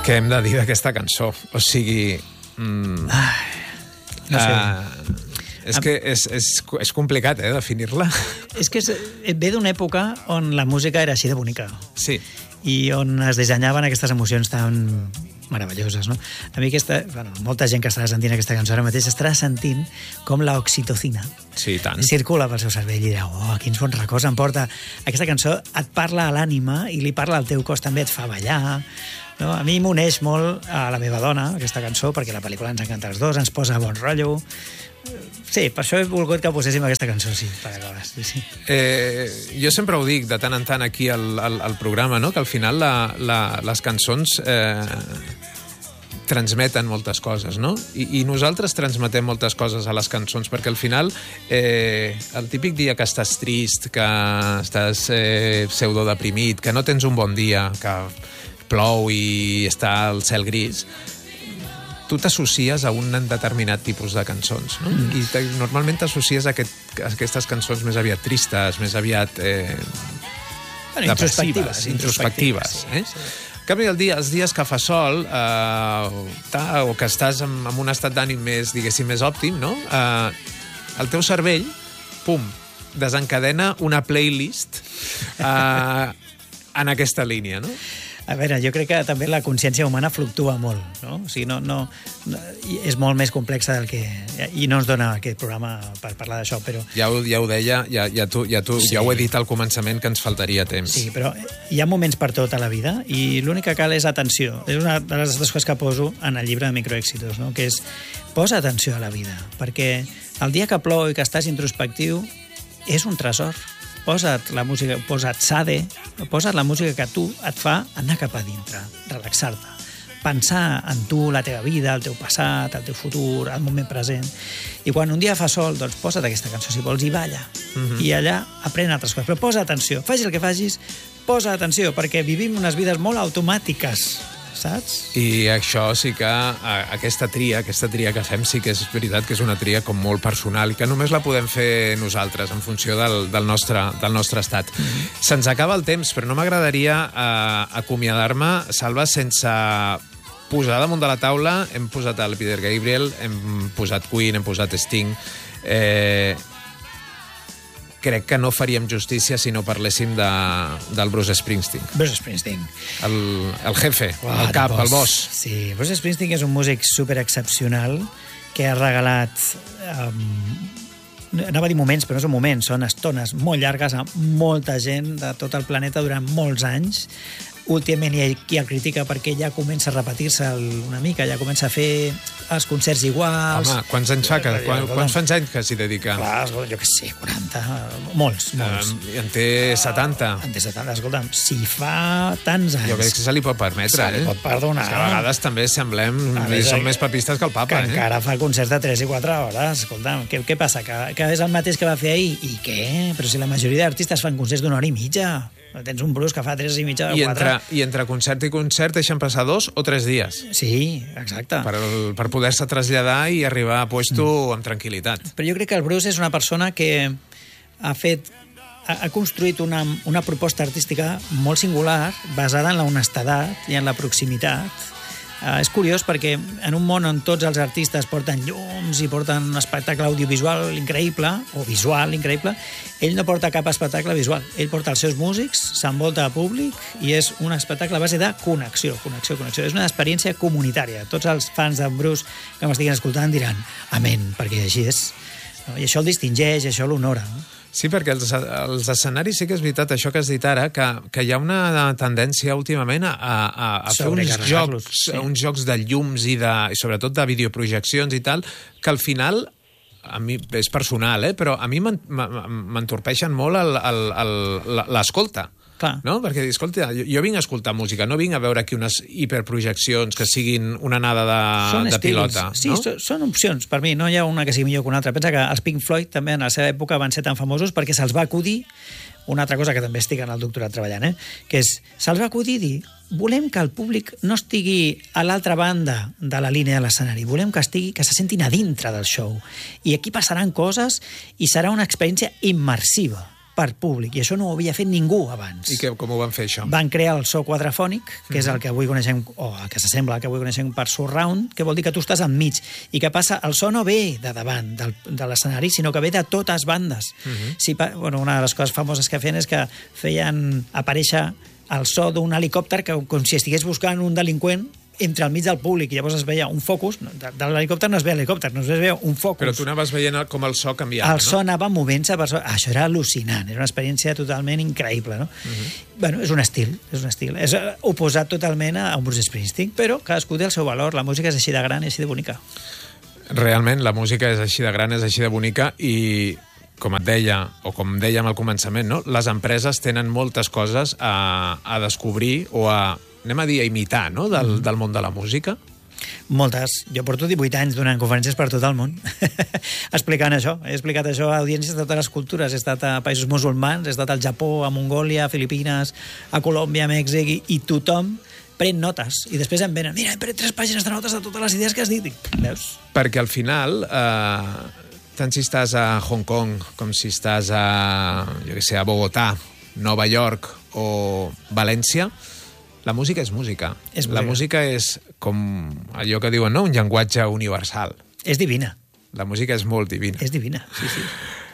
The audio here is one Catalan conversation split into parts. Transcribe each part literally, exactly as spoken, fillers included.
Què hem de dir d'aquesta cançó? O sigui... Mm, Ai, no sé. Uh, és que és, és, és complicat, eh, definir-la. És que és, ve d'una època on la música era així de bonica. Sí. I on es dissenyaven aquestes emocions tan meravelloses, no? A mi aquesta... Bueno, molta gent que estarà sentint aquesta cançó ara mateix estarà sentint com l'oxitocina Sí, tant. circula pel seu cervell i dirà, oh, quins bons records em porta. Aquesta cançó et parla a l'ànima i li parla al teu cos també, et fa ballar. No? A mi m'uneix molt a la meva dona, aquesta cançó, perquè la pel·lícula ens encanta els dos, ens posa bon rotllo. Sí, per això he volgut que poséssim aquesta cançó, sí, per acabar. Sí, sí. Eh, jo sempre ho dic de tant en tant aquí al, al, al programa, no? Que al final la, la, les cançons eh, transmeten moltes coses, no? I, I nosaltres transmetem moltes coses a les cançons, perquè al final eh, el típic dia que estàs trist, que estàs eh, pseudodeprimit, que no tens un bon dia, que plou i està el cel gris, tu t'associes a un determinat tipus de cançons, no? Mm. I normalment t'associes a, aquest, a aquestes cançons més aviat tristes, més aviat eh, Bueno, depressives, introspectives. Eh? Sí, sí. En canvi, el dia, els dies que fa sol eh, ta, o que estàs en, en un estat d'ànim més, diguéssim, més òptim, no? Eh, el teu cervell, pum, desencadena una playlist eh, en aquesta línia, no? A veure, jo crec que també la consciència humana fluctua molt, no? O sigui, no, no, no, és molt més complexa del que... I no ens dona aquest programa per parlar d'això, però... Ja ho, ja ho deia, ja, ja, tu, ja, tu, sí. ja ho he dit al començament que ens faltaria temps. Sí, però hi ha moments per tot a la vida i l'únic que cal és atenció. És una de les coses que poso en el llibre de Microèxitos, no? Que és posa atenció a la vida, perquè el dia que plou i que estàs introspectiu és un tresor. Posa't la música, posa't Sade, posa't la música que a tu et fa anar cap a dintre, relaxar-te, pensar en tu, la teva vida, el teu passat, el teu futur, el moment present. I quan un dia fa sol, doncs posa't aquesta cançó, si vols, i balla. Mm-hmm. I allà aprèn altres coses. Però posa atenció, facis el que facis, posa atenció, perquè vivim unes vides molt automàtiques, saps? I això sí que a, aquesta tria, aquesta tria que fem sí que és veritat que és una tria com molt personal i que només la podem fer nosaltres en funció del, del, nostre, del nostre estat. Mm-hmm. Se'ns acaba el temps, però no m'agradaria eh, acomiadar-me, Salva, sense posar damunt de la taula. Hem posat el Peter Gabriel, hem posat Queen, hem posat Sting. Eh, crec que no faríem justícia si no parléssim de, del Bruce Springsteen. Bruce Springsteen. El, el jefe, Uah, el cap, el boss. Sí, Bruce Springsteen és un músic super excepcional que ha regalat... Um, anava a dir moments, però no són moments, són estones molt llargues a molta gent de tot el planeta durant molts anys. Últimament hi ha qui el critica perquè ja comença a repetir-se una mica, ja comença a fer els concerts iguals. Home, quants anys fa? Que, quan, quants anys que s'hi dedica? Clar, jo què sé, quaranta, molts, molts. Um, en té setanta. En té setanta, escolta'm, si fa tants anys... Jo crec que se li pot permetre, se eh? li pot perdonar. És que a vegades també semblem, i som més papistes que el papa, que eh? encara fa concerts de tres i quatre hores, escolta'm, què, què passa? Que, que és el mateix que va fer ahir? I què? Però si la majoria d'artistes fan concerts d'una hora i mitja... Tens un Bruce que fa tres i mitja o I quatre. entre, I entre concert i concert deixen passar dos o tres dies. Sí, exacte. Per, per poder-se traslladar i arribar a puesto mm. amb tranquil·litat. Però jo crec que el Bruce és una persona que ha fet ha, ha construït una, una proposta artística molt singular, basada en la honestedat i en la proximitat. Uh, és curiós perquè en un món on tots els artistes porten llums i porten un espectacle audiovisual increïble, o visual increïble, ell no porta cap espectacle visual. Ell porta els seus músics, s'envolta de públic i és un espectacle a base de connexió, connexió, connexió. És una experiència comunitària. Tots els fans d'en Bruce que m'estiguin escoltant diran amén, perquè així és. No? I això el distingeix, això l'honora. No? Sí, perquè els, els escenaris sí que és veritat, això que has dit ara, que, que hi ha una tendència últimament a, a, a fer uns jocs, sí. uns jocs de llums i, de, i sobretot de videoprojeccions i tal, que al final, a mi és personal, eh, però a mi m'entorpeixen molt l'escolta. Clar. No? Perquè, escolta, jo, jo vinc a escoltar música, no vinc a veure aquí unes hiperprojeccions que siguin una anada de, de pilota. Sí, no? són opcions. Per mi no hi ha una que sigui millor que una altra. Pensa que els Pink Floyd també en la seva època van ser tan famosos perquè se'ls va acudir una altra cosa que també estic en el doctorat treballant, eh? Que és, se'ls va acudir dir, volem que el públic no estigui a l'altra banda de la línia de l'escenari, volem que estigui, que se sentin a dintre del show. I aquí passaran coses i serà una experiència immersiva. per públic, i això no ho havia fet ningú abans. I que, com ho van fer, això? Van crear el so quadrafònic, que és el que avui coneixem, o el que s'assembla al que avui coneixem per surround, que vol dir que tu estàs enmig, i que passa, el so no ve de davant del, de l'escenari, sinó que ve de totes bandes. Uh-huh. Si, bueno, una de les coses famoses que feien és que feien aparèixer el so d'un helicòpter que, com si estigués buscant un delinqüent entre al mig del públic, i llavors es veia un focus. De, de l'helicòpter no es veia l'helicòpter, no es veia un focus. Però tu anaves veient com el so canviava, el so no? anava movent-se per so. Això era al·lucinant, era una experiència totalment increïble, no? Uh-huh. Bueno, és un estil, és un estil. És oposat totalment a un Bruce Springsteen, però cadascú té el seu valor, la música és així de gran i així de bonica. Realment, la música és així de gran, és així de bonica, i com et deia, o com dèiem al començament, no? Les empreses tenen moltes coses a, a descobrir o a, anem a dir, a imitar, no? Del, del món de la música. Moltes. Jo porto divuit anys donant conferències per tot el món explicant això. He explicat això a audiències de totes les cultures. He estat a països musulmans, he estat al Japó, a Mongòlia, a Filipines, a Colòmbia, a Mèxic, i, i tothom pren notes. I després em venen, mira, he pres tres pàgines de notes de totes les idees que has dit. I, veus? Perquè al final, eh, tant si estàs a Hong Kong com si estàs a, jo què sé, a Bogotà, Nova York o València, la música és música. És la música és com allò que diuen, no? Un llenguatge universal. És divina. La música és molt divina. És divina, sí, sí.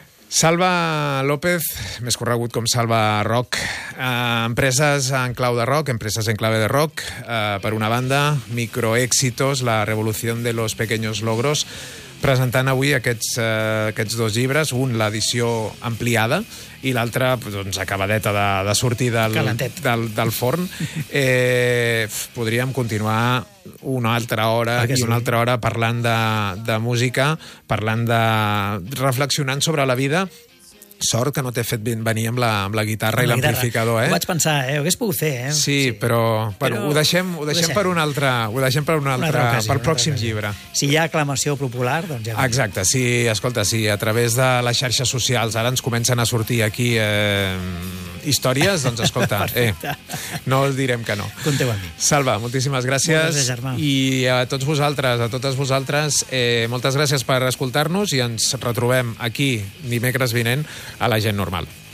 Salva López, més corregut com Salva Rock. Eh, empreses en clau de rock, empreses en clave de rock. Eh, per una banda, Microéxitos, la revolució de los pequeños logros, presentant avui aquests, eh, aquests dos llibres, un l'edició ampliada i l'altre doncs, acabadeta de, de sortir del, del, del forn. Eh, podríem continuar una altra hora i una altra hora parlant de, de música, parlant de... reflexionant sobre la vida. Sort que no t'he fet venir amb la, amb la guitarra amb i l'amplificador, eh? Ho vaig pensar, eh? Ho hagués pogut fer, eh? Sí, sí. però, bueno, però ho deixem, ho deixem, ho deixem per un altre, ho deixem per un altre, una ocasió, pel pròxim llibre. Si hi ha aclamació popular, doncs ja... Exacte, sí, escolta, sí, a través de les xarxes socials ara ens comencen a sortir aquí eh, històries, doncs escolta, eh, no el direm que no. Compteu amb mi. Salva, moltíssimes gràcies. Moltes gràcies, germà. I a tots vosaltres, a totes vosaltres, eh, moltes gràcies per escoltar-nos i ens retrobem aquí dimecres vinent a La Gent Normal.